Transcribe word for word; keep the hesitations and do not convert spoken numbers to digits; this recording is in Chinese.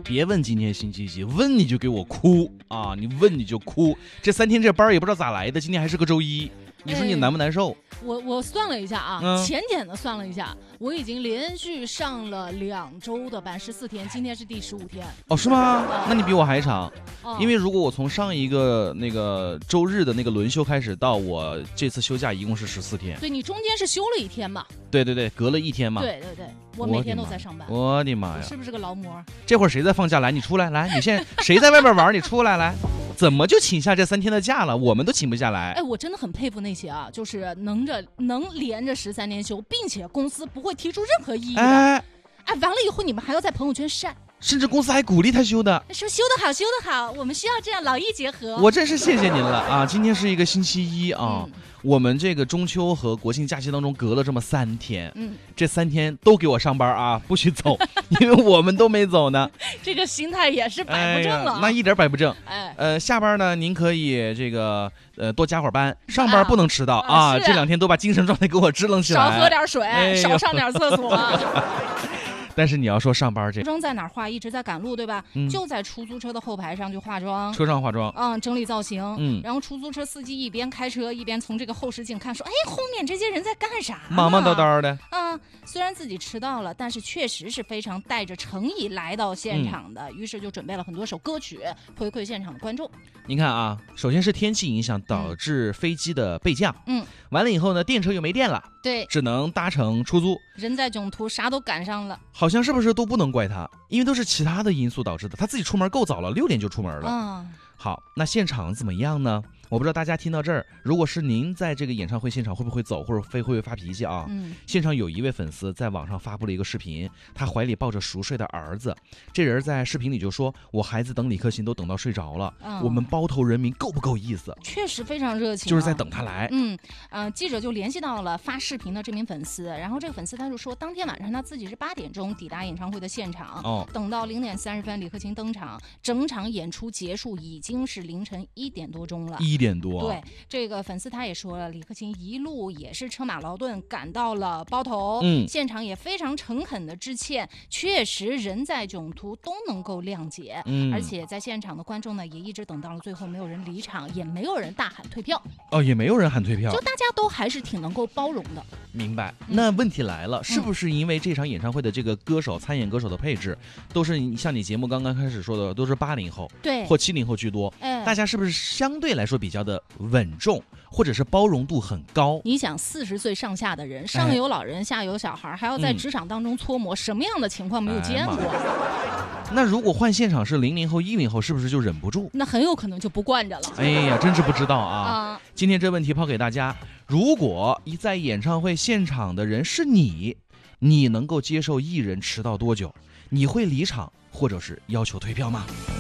别问今天星期几，问你就给我哭啊！你问你就哭，这三天这班也不知道咋来的，今天还是个周一，你说你难不难受？哎、 我我算了一下啊，嗯、浅浅的算了一下，我已经连续上了两周的班，十四天，今天是第十五天。 哦，是吗？嗯、那你比我还长。哦、因为如果我从上一个那个周日的那个轮休开始到我这次休假，一共是十四天。 对，你中间是休了一天嘛？ 对对对，隔了一天嘛。 对对对，我每天都在上班。 我的妈呀！ 是不是个劳模？ 这会儿谁在放假？来，你出来，来，你现在谁在外边玩？你出来，来。怎么就请下这三天的假了？我们都请不下来。 哎，我真的很佩服那些啊，就是能着能连着十三天休，并且公司不会提出任何异议的。哎，哎，完了以后你们还要在朋友圈晒， 甚至公司还鼓励他休的， 说休得好，休得好，我们需要这样劳逸结合。 我真是谢谢您了啊！今天是一个星期一啊。嗯，我们这个中秋和国庆假期当中隔了这么三天，嗯，这三天都给我上班啊，不许走，因为我们都没走呢。 这个心态也是摆不正了、啊哎，那一点摆不正。哎，呃，下班呢，您可以这个呃多加会儿班，上班不能迟到 啊, 啊, 啊。这两天都把精神状态给我支棱起来， 少喝点水，哎、少上点厕所。 但是你要说上班这化妆在哪儿化，一直在赶路，对吧？嗯、就在出租车的后排上去化妆， 车上化妆， 嗯，整理造型，嗯，然后出租车司机一边开车一边从这个后视镜看，说：“哎，后面这些人在干啥？ 忙忙叨叨的。” 嗯，虽然自己迟到了，但是确实是非常带着诚意来到现场的，嗯、于是就准备了很多首歌曲回馈现场的观众。 你看啊，首先是天气影响导致飞机的备降，嗯，完了以后呢，电车又没电了， 对， 只能搭乘出租。 人在囧途，啥都赶上了。 好像是不是都不能怪他，因为都是其他的因素导致的。他自己出门够早了，六点就出门了。嗯，好，那现场怎么样呢？我不知道大家听到这儿，如果是您在这个演唱会现场会不会走，或者会不会发脾气啊？嗯，现场有一位粉丝在网上发布了一个视频，他怀里抱着熟睡的儿子，这人在视频里就说：“我孩子等李克勤都等到睡着了，嗯、我们包头人民够不够意思？” 确实非常热情、啊， 就是在等他来。 嗯，呃，记者就联系到了发视频的这名粉丝，然后这个粉丝他就说，当天晚上他自己是八点钟抵达演唱会的现场，哦，等到零点三十分李克勤登场，整场演出结束已经是凌晨一点多钟了。 一点多， 对，这个粉丝他也说了，李克勤一路也是车马劳顿赶到了包头，嗯，现场也非常诚恳的致歉，确实人在囧途都能够谅解，嗯，而且在现场的观众呢也一直等到了最后，没有人离场，也没有人大喊退票， 哦，也没有人喊退票， 就大家都还是挺能够包容的。 明白。那问题来了，嗯、是不是因为这场演唱会的这个歌手参演歌手的配置都是像你节目刚刚开始说的，都是八零后， 对， 或七零后居多，哎，大家是不是相对来说比较的稳重，或者是包容度很高？ 你想，四十岁上下的人，上有老人，哎、下有小孩，还要在职场当中搓磨，嗯、什么样的情况没有见过？ 哎、那如果换现场是零零后、一零后，是不是就忍不住？ 那很有可能就不惯着了。 哎呀，真是不知道啊！啊今天这问题抛给大家：如果一在演唱会现场的人是你，你能够接受艺人迟到多久？你会离场，或者是要求退票吗？